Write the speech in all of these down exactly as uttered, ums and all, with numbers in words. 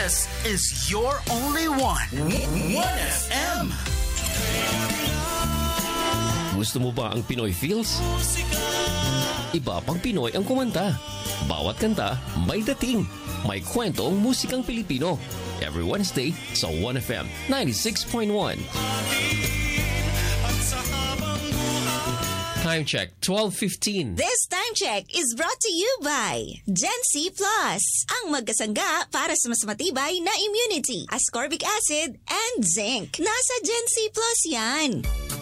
This is your only one. one F M. Gusto mo ba ang Pinoy feels? Iba pang Pinoy ang kumanta. Bawat kanta may dating. May kwentong musikang Pilipino. Every Wednesday sa one F M ninety-six point one. Time check, twelve fifteen. This time check is brought to you by Gen C Plus, ang magkasangga para sa mas matibay na immunity, ascorbic acid, and zinc. Nasa Gen C Plus yan.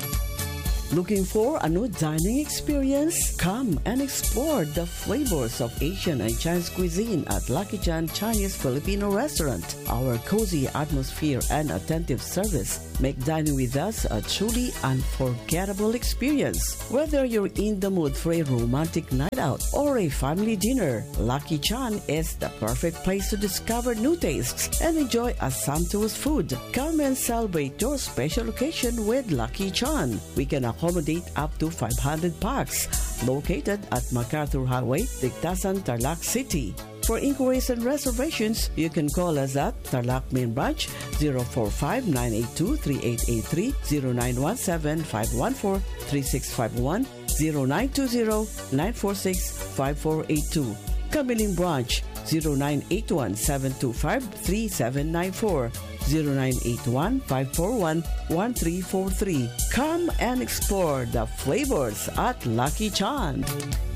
Looking for a new dining experience? Come and explore the flavors of Asian and Chinese cuisine at Lucky Chan Chinese Filipino Restaurant. Our cozy atmosphere and attentive service make dining with us a truly unforgettable experience. Whether you're in the mood for a romantic night out or a family dinner, Lucky Chan is the perfect place to discover new tastes and enjoy a sumptuous food. Come and celebrate your special occasion with Lucky Chan. We can accommodate up to five hundred packs. Located at MacArthur Highway, Dictasan, Tarlac City. For inquiries and reservations, you can call us at Tarlac Main Branch zero four five, nine eight two, three eight eight three, zero nine one seven, five one four, three six five one, zero nine two zero, nine four six, five four eight two. Kamiling Branch zero nine eight one, seven two five, three seven nine four, zero nine eight one, five four one, one three four three. Come and explore the flavors at Lucky Chan.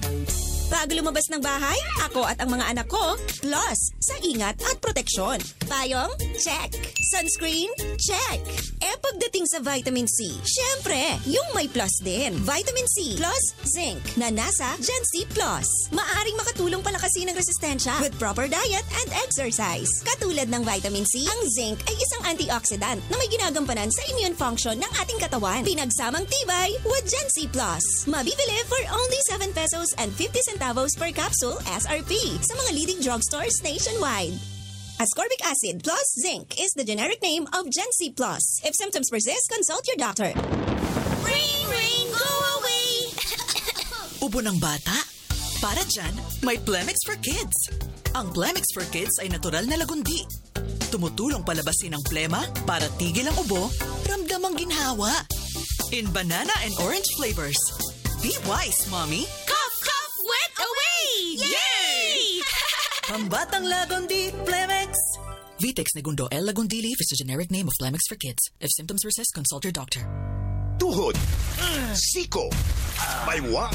Bago lumabas ng bahay, ako at ang mga anak ko, plus sa ingat at proteksyon. Payong? Check. Sunscreen? Check. Eh pagdating sa vitamin C, syempre, yung may plus din. Vitamin C plus zinc na nasa Gen C Plus. Maaring makatulong palakasin ang resistensya with proper diet and exercise. Katulad ng vitamin C, ang zinc ay isang antioxidant na may ginagampanan sa immune function ng ating katawan. Pinagsamang tibay with Gen C Plus. Mabibili for only seven pesos and fifty centavos per capsule S R P sa mga leading drugstores nationwide. Ascorbic acid plus zinc is the generic name of Gen C Plus. If symptoms persist, consult your doctor. Rain, rain, go away! Ubo ng bata? Para dyan, may Plemix for Kids. Ang Plemix for Kids ay natural na lagundi. Tumutulong palabasin ang plema para tigil ang ubo, ramdam ang ginhawa. In banana and orange flavors. Be wise, Mommy. Cough, cough, wet away! Yay! Pambatang lagundi, Plemix. Vitex Negundo L. Lagundi Leaf is the generic name of Plemix for Kids. If symptoms persist, consult your doctor. Tuhod, siko, baywang,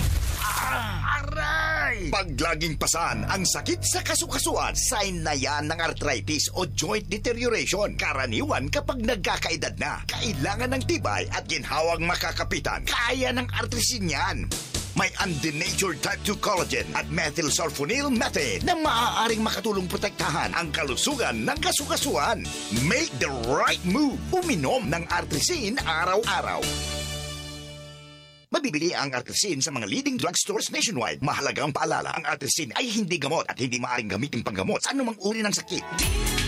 aray! Pag laging pasan ang sakit sa kasukasuan, sign na yan ng arthritis o joint deterioration. Karaniwan kapag nagkakaedad na, kailangan ng tibay at ginhawang makakapitan. Kaya ng artrisin yan. May undenatured type two collagen at methylsulfonyl methane na maaaring makatulong protektahan ang kalusugan ng kasukasuan. Make the right move. Uminom ng Artrisin araw-araw. Mabibili ang Artrisin sa mga leading drugstores nationwide. Mahalagang paalala, ang Artrisin ay hindi gamot at hindi maaaring gamitin panggamot sa anumang uri ng sakit.